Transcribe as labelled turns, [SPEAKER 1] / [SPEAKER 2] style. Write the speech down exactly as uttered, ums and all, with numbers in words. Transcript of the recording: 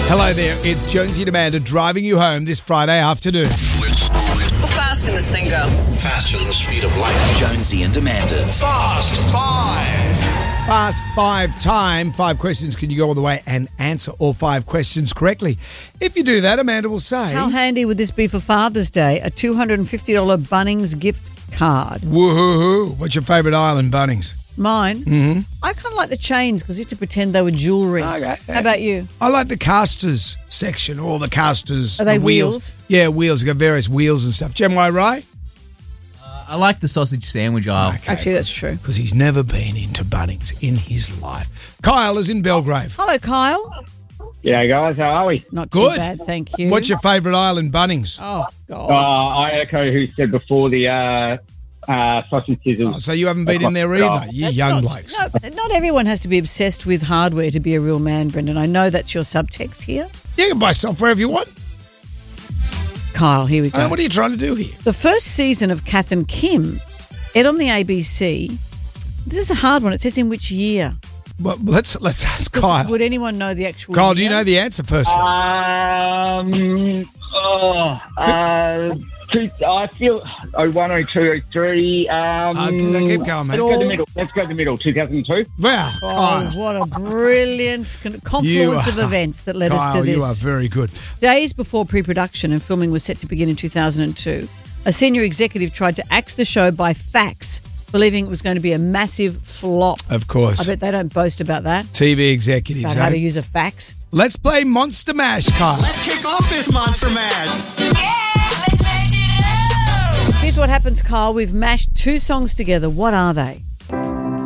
[SPEAKER 1] Hello there, it's Jonesy and Amanda driving you home this Friday afternoon.
[SPEAKER 2] How fast can this thing go?
[SPEAKER 3] Faster than the speed of light.
[SPEAKER 4] Jonesy and Amanda's
[SPEAKER 3] Fast Five.
[SPEAKER 1] Fast five time, five questions. Can you go all the way and answer all five questions correctly? If you do that, Amanda will say...
[SPEAKER 5] How handy would this be for Father's Day? A two hundred fifty dollars Bunnings gift card.
[SPEAKER 1] Woohoo! What's your favourite aisle in Bunnings?
[SPEAKER 5] Mine? Mm-hmm. I kind of like the chains because you have to pretend they were jewellery.
[SPEAKER 1] Okay.
[SPEAKER 5] How about you?
[SPEAKER 1] I like the casters section, all the casters.
[SPEAKER 5] Are they
[SPEAKER 1] the
[SPEAKER 5] wheels?
[SPEAKER 1] Yeah, wheels. You've got various wheels and stuff. Jem Wai Rai?
[SPEAKER 6] I like the sausage sandwich aisle.
[SPEAKER 1] Okay.
[SPEAKER 5] Actually, that's true.
[SPEAKER 1] Because he's never been into Bunnings in his life. Kyle is in Belgrave.
[SPEAKER 5] Hello, Kyle.
[SPEAKER 7] Yeah, guys, how are we?
[SPEAKER 5] Not too
[SPEAKER 1] Good.
[SPEAKER 5] bad, thank you.
[SPEAKER 1] What's your favourite aisle in Bunnings?
[SPEAKER 5] Oh,
[SPEAKER 7] Uh,
[SPEAKER 5] God.
[SPEAKER 7] I echo who said before the uh, uh, sausage sizzles.
[SPEAKER 1] Oh, so you haven't been in there either, you
[SPEAKER 5] That's
[SPEAKER 1] young
[SPEAKER 5] not,
[SPEAKER 1] blokes.
[SPEAKER 5] No, not everyone has to be obsessed with hardware to be a real man, Brendan. I know that's your subtext here.
[SPEAKER 1] You can buy software if you want.
[SPEAKER 5] Kyle, here we
[SPEAKER 1] I mean,
[SPEAKER 5] go.
[SPEAKER 1] what are you trying to do here?
[SPEAKER 5] The first season of Kath and Kim aired on the A B C. This is a hard one. It says in which year?
[SPEAKER 1] Well, let's let's ask Kyle.
[SPEAKER 5] Would anyone know the actual
[SPEAKER 1] Kyle,
[SPEAKER 5] year?
[SPEAKER 1] do you know the answer first?
[SPEAKER 7] Um, oh, uh, two, I feel oh one, oh two, oh three. Um,
[SPEAKER 1] Uh, keep going, mate.
[SPEAKER 7] Let's go the middle. Let's go the middle. Two thousand two.
[SPEAKER 1] Wow,
[SPEAKER 5] Oh,
[SPEAKER 1] Kyle.
[SPEAKER 5] what a brilliant con- confluence of
[SPEAKER 1] are-
[SPEAKER 5] events that led us
[SPEAKER 1] Kyle,
[SPEAKER 5] to this.
[SPEAKER 1] you are very good.
[SPEAKER 5] Days before pre-production and filming was set to begin in two thousand two, a senior executive tried to axe the show by fax, believing it was going to be a massive flop.
[SPEAKER 1] Of course.
[SPEAKER 5] I bet they don't boast about that,
[SPEAKER 1] T V executives.
[SPEAKER 5] about
[SPEAKER 1] eh?
[SPEAKER 5] how to use a fax.
[SPEAKER 1] Let's play Monster Mash, Kyle.
[SPEAKER 3] Let's kick off this Monster Mash.
[SPEAKER 5] Here's what happens, Kyle. We've mashed two songs together. What are they?